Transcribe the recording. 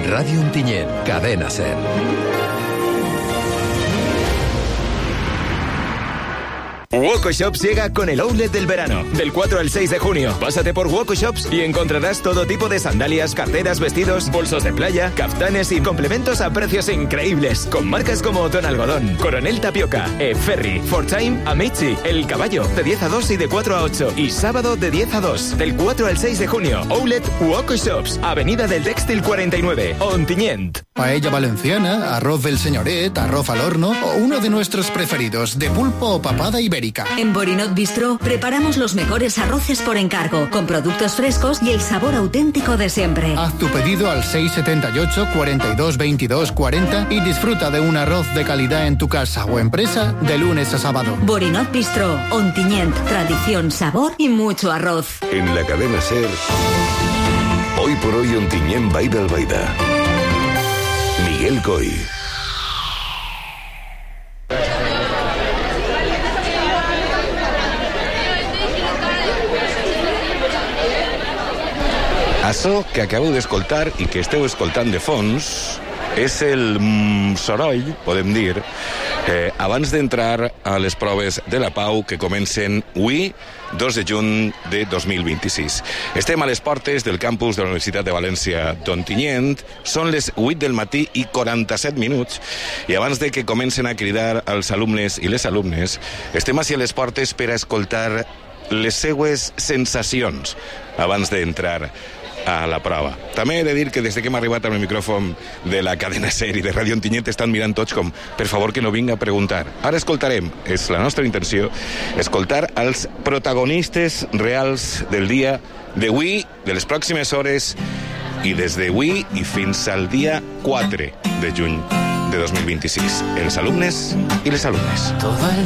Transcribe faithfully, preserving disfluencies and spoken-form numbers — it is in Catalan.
Radio Ontinyent, Cadena Ser. Woco Shops llega con el outlet del verano. Del cuatro al seis de junio, pásate por Woco Shops y encontrarás todo tipo de sandalias, carteras, vestidos, bolsos de playa, kaftanes y complementos a precios increíbles. Con marcas como Otón Algodón, Coronel Tapioca, E-Ferry, Fortime, Amici, El Caballo, de diez a dos y de cuatro a ocho. Y sábado de diez a dos. Del cuatro al seis de junio, outlet Woco Shops, Avenida del Textil cuarenta y nueve, Ontinyent. Paella valenciana, arroz del señoret, arroz al horno o uno de nuestros preferidos, de pulpo o papada ibérica. En Borinot Bistro preparamos los mejores arroces por encargo, con productos frescos y el sabor auténtico de siempre. Haz tu pedido al seis setenta y ocho, cuarenta y dos, veintidós, cuarenta y disfruta de un arroz de calidad en tu casa o empresa de lunes a sábado. Borinot Bistro, Ontinyent, tradición, sabor y mucho arroz. En la cadena Ser, hoy por hoy Ontinyent Baida al Baida. Miguel Coy. Això que acabeu d'escoltar i que esteu escoltant de fons és el mm, soroll, podem dir, eh, abans d'entrar a les proves de la Pau que comencen avui, dos de juny de dos mil vint-i-sis. Estem a les portes del campus de la Universitat de València d'Ontinyent, són les vuit del matí i quaranta-set minuts, i abans de que comencen a cridar els alumnes i les alumnes, estem ací a les portes per a escoltar les seues sensacions abans d'entrar a la prova. També he de dir que des que hem arribat amb el micròfon de la cadena Ser i de Ràdio Ontinyent estan mirant tots com, per favor, que no vinga a preguntar. Ara escoltarem, és la nostra intenció, escoltar els protagonistes reals del dia d'avui, de les pròximes hores, i des d'avui i fins al dia quatre de juny de dos mil vint-i-sis. Els alumnes i les alumnes. Todo el